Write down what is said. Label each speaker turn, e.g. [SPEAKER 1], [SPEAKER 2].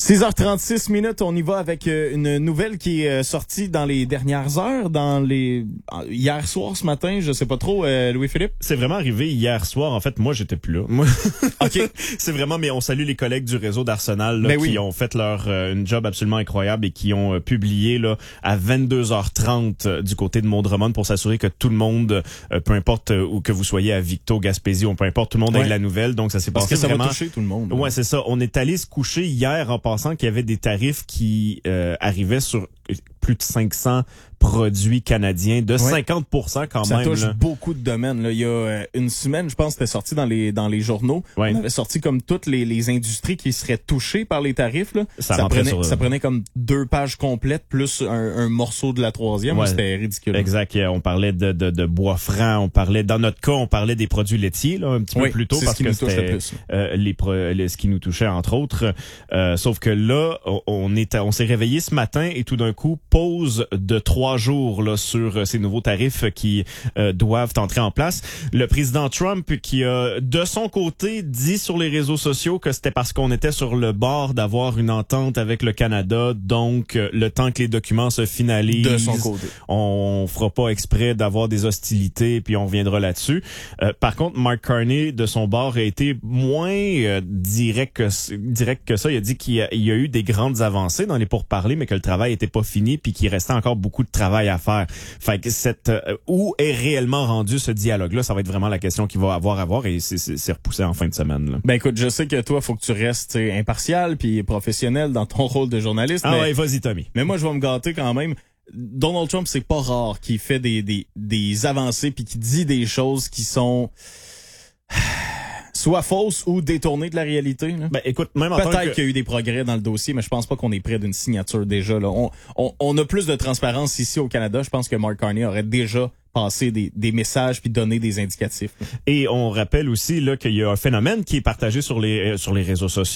[SPEAKER 1] 6h36 minutes, on y va avec une nouvelle qui est sortie dans les dernières heures, hier soir, ce matin, je sais pas trop, Louis-Philippe.
[SPEAKER 2] C'est vraiment arrivé hier soir. En fait, moi, j'étais plus là. Moi,
[SPEAKER 1] OK.
[SPEAKER 2] C'est vraiment, mais on salue les collègues du réseau d'Arsenal là, qui ont fait leur une job absolument incroyable et qui ont publié là à 22h30 du côté de Mondremont pour s'assurer que tout le monde, peu importe où que vous soyez à Victo, Gaspésie, ou peu importe, tout le monde ait la nouvelle. Donc, ça s'est passé
[SPEAKER 1] vraiment.
[SPEAKER 2] Parce
[SPEAKER 1] que ça va toucher tout le monde.
[SPEAKER 2] Ouais, c'est ça. On est allé se coucher hier en pensant qu'il y avait des tarifs qui arrivaient sur plus de 500 produits canadiens de 50% quand même.
[SPEAKER 1] Ça touche
[SPEAKER 2] là.
[SPEAKER 1] beaucoup de domaines. Là. Il y a une semaine, je pense, c'était sorti dans les journaux.
[SPEAKER 2] Ouais.
[SPEAKER 1] On avait sorti comme toutes les industries qui seraient touchées par les tarifs. Là.
[SPEAKER 2] Ça
[SPEAKER 1] prenait comme 2 pages complètes plus un morceau de la troisième.
[SPEAKER 2] Ouais.
[SPEAKER 1] C'était ridicule.
[SPEAKER 2] Exact. On parlait de bois franc. On parlait, dans notre cas, on parlait des produits laitiers là, un petit peu plus tôt parce que c'était ce qui nous touchait entre autres. Sauf que là, on s'est réveillé ce matin et tout d'un coup, pause de 3 jours là sur ces nouveaux tarifs qui doivent entrer en place. Le président Trump qui a de son côté dit sur les réseaux sociaux que c'était parce qu'on était sur le bord d'avoir une entente avec le Canada, donc le temps que les documents se finalisent,
[SPEAKER 1] de son côté,
[SPEAKER 2] on fera pas exprès d'avoir des hostilités puis on reviendra là-dessus. Par contre, Mark Carney de son bord a été moins direct que ça. Il a dit qu'il y a eu des grandes avancées dans les pourparlers, mais que le travail était pas fini puis qu'il restait encore beaucoup de travail à faire. Fait que où est réellement rendu ce dialogue-là, ça va être vraiment la question qu'il va avoir à voir et c'est repoussé en fin de semaine. Là.
[SPEAKER 1] Ben écoute, je sais que toi, faut que tu restes impartial puis professionnel dans ton rôle de journaliste.
[SPEAKER 2] Ah ouais, vas-y Tommy.
[SPEAKER 1] Mais moi, je vais me gâter quand même. Donald Trump, c'est pas rare qu'il fait des avancées puis qu'il dit des choses qui sont soit fausses ou détournées de la réalité. Là.
[SPEAKER 2] Ben écoute, même en
[SPEAKER 1] peut-être qu'il y a eu des progrès dans le dossier, mais je pense pas qu'on est près d'une signature déjà. Là. On a plus de transparence ici au Canada. Je pense que Mark Carney aurait déjà passé des messages puis donné des indicatifs.
[SPEAKER 2] Et on rappelle aussi là qu'il y a un phénomène qui est partagé sur les réseaux sociaux.